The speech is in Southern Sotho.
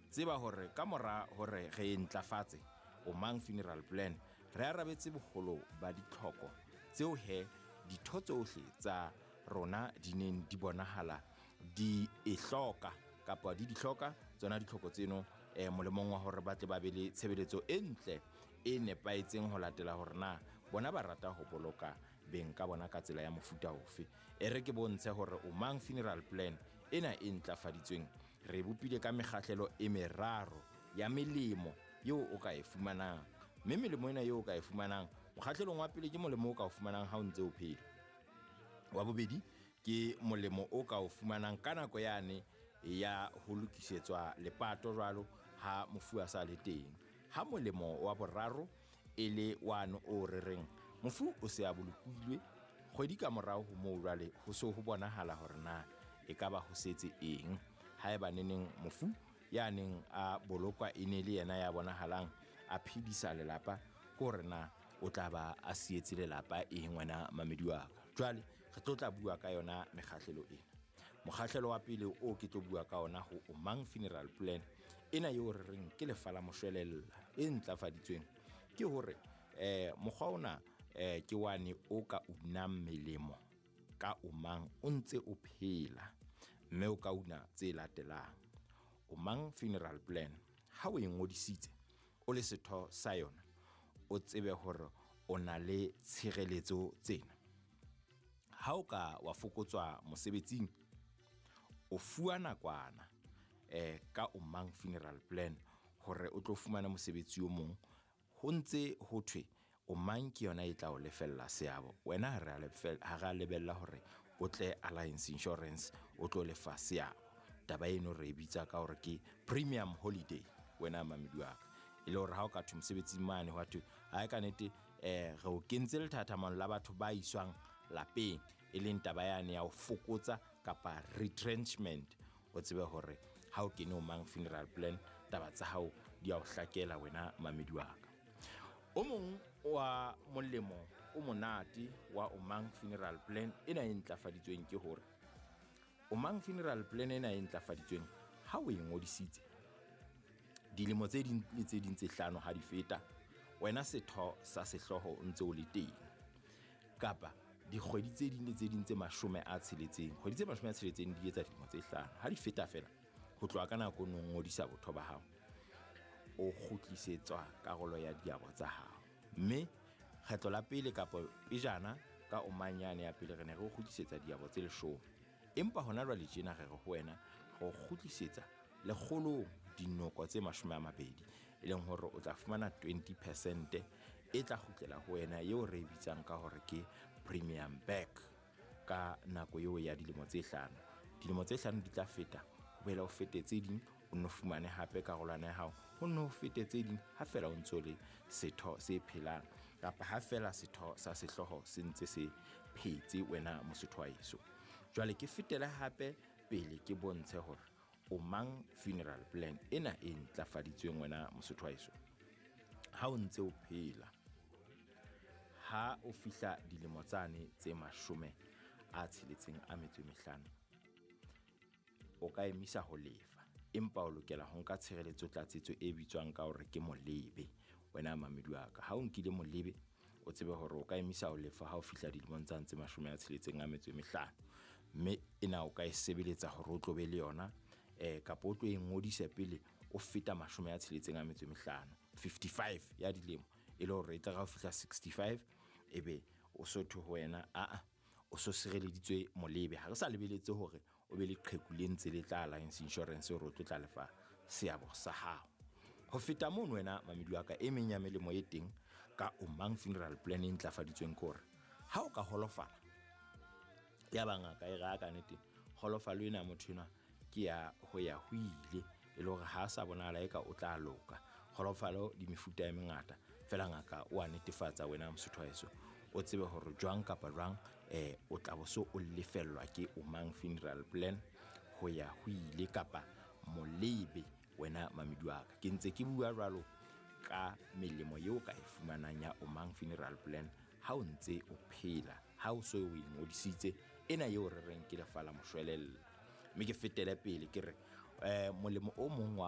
tseba hore ka mora hore re ntlafatse Omang Funeral Plan re arabetse bogolo ba ditlhoko tseo ditho tsohle tsa rona di neng di bonahala di ehloka kapa di hloka tsona ditlhoko tseno molemong wa hore ba tle ba be le tshebeletso e ntle e nepaetseng ho latela hore na bona ba rata ho boloka beng ka bona ka tsela ya mofuta ofe re ke bontshe hore Omang Funeral Plan ena e ntlafaditsweng re bopile ka mekgahlelo e meraro ya melemo eo o ka e fumanang mme melemo ena eo o ka e fumanang mokgahlelong wa pele ke molemo o ka o fumanang ha o ntse o phela wa bobedi ke molemo o ka o fumanang ka nako yane ya ho lokisetswa lepato jwalo ha mofu a sa le teng ha molemo wa boraro e le one o rereng mofu o se a bolokilwe kgwedi ka morao ho moo jwale ho so ho bonahala hore na e ka ba ho setse eng ha eba neneng mofu ya neng a bolokwa e ne le yena ya bonahalang a phedisa lelapa gore na o tla ba a sietse lelapa wena mamedi wa ka jwale re tla bua ka yona mekgahlelo ena mokgahlelo wa pele o ke tlo bua ka ona ho Omang Funeral Plan ena eo re reng ke lefala moshwelella e ntlafaditsweng ke hore mokgwa ona ke wane o ka unang melemo ka Omang o ntse o phela mme o ka una tse latelang Omang Funeral Plan ha o ngodisitse o le setho sa yona o tsebe hore o na le tshireletso tsena ha o ka wa fokotswa mosebetsing o fuwa nakwana ka Omang Funeral Plan hore o tlo fumana mosebetsi o mong ho ntse ho thwe Omang ke yona e tla o lefella seabo wena ha ra lebella hore o tle Alliance Insurance o tlo lefa seabo taba eno re bitsa ka hore ke premium holiday wena mamedi wa ka ile hore ha o ka thwe mosebetsing mane ho thwe ha ka nete re o kentse lethathamano la batho ba iswang lapeng e leng taba yane ya o fokotsa kapa retrenchment o tsebe hore ha o kene Omang Funeral Plan taba tsa hao di a o hlakela wena mamedi wa ka o mong wa molemo o monate wa Omang Funeral Plan ena e ntlafaditsweng ke hore Omang Funeral Plan ena e ntlafaditsweng ha o ngodisitse dilemo tse ding le tse ding tse hlano ha di feta wena setho sa sehloho o ntse o le teng kapa dikgwedi tse ding le tse ding tse 60 kgwedi tse 60 di etsa dilemo tse hlano ha di feta fela ho tloha ka nako no ngodisa botho ba hao o khutlisetswa karolo ya diabo tsa hao mme kgetlo la pele kapa pejana ka Omanyane ya pele re ne re o khutlisetsa diabo tse 10 empa hona jwale tjena re re ho wena go khutlisetsa le kgolo dinoko tse 20 e leng hore o tla fumana 20% e tla khutlela ho wena eo re bitsang ka hore ke premium back ka nako eo ya dilemo tse 5 dilemo tse 5 di tla feta ho bela o fetetse ding o no fumane hape karolwana ya hao ho no fetetse ding ha fela o ntso le setho se phelang kapa ha fela setho sa sehloho se ntse se phetse wena mosotho wa eso jwale ke fetela hape pele ke bontshe hore Omang Funeral Plan ena e ntlafaditsweng wena mosotho wa eso ha o ntse o phela ha o fihla dilemo tsane tse 65 o ka emisa ho lefa empa o lokela ho nka tshireletso tlatsetso e bitswang ka hore ke molebe wena mamedi wa ka ha o nkile molebe o tsebe hore o ka emisa ho lefa ha o fihla dilemong tsa ntse 65 mme ena o ka e sebeletsa hore o tlobe le yona kapa o tlo ngodisa pele o feta 65 55 ya dilemo e le hore e tla ga o fihla 65 ebe o sotho ho wena o so sireleditswe molebe ha re sa lebeletse hore o be le qheku le ntse le tla Alliance Insurance hore o tlo tla lefa seabo sa hao ho feta mono wena mamedi wa ka e meng ya melemo e teng ka Omang Funeral Plan e ntlafaditsweng ke hore ha o ka holofala ya bangaka e ga ka nete holofalo ena motho ena ke ya ho ile e le hore ha sa bonala eka o tla loka holofalo di mefuta ya mengata fela ngaka o a netefatsa wena mosotho wa eso o tsebe hore jwang kapa jwang o tla boso o lefellwa ke Omang Funeral Plan ho ile kapa molebe wena mamedi wa ka ke ntse ke bua jwalo ka melemo eo ka e fumanang ya Omang Funeral Plan ha o ntse o phela ha o so o ngodisitse ena eo re reng ke lefala moshwelella mme ke fetele pele ke re molemo o mong wa